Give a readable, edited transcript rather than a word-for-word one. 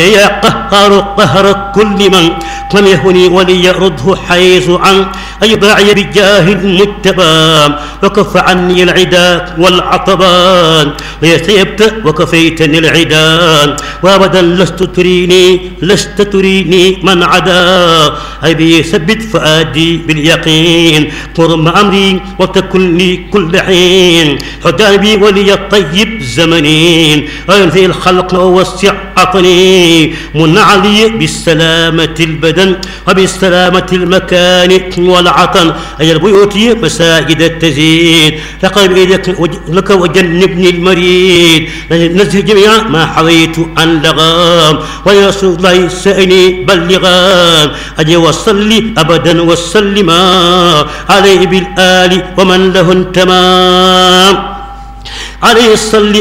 يا قهار قهر كل من لم يهني وليرده حيث عن أن يضاعي بجاه المجتبى وكف عني العدا والعطبان ليستيبت وكفيتني العدان وابدا لست تريني من عدا أبي ثبت فؤادي باليقين قرم أمري وتكن لي كل حين حدابي ولي الطيب زمنين وينفي الخلق ووسع عطني من علي بالسلامة البدن وبالسلامة المكان والعطن أي البيوت مساجد التزيد تقرب إيدك لك وجنبني المريد نزه جميع ما حويت عن لغام ويا رسول الله سأني بلغام أجي وصلي أبدا وسلما عليه بالآل ومن له تمام عليه الصلي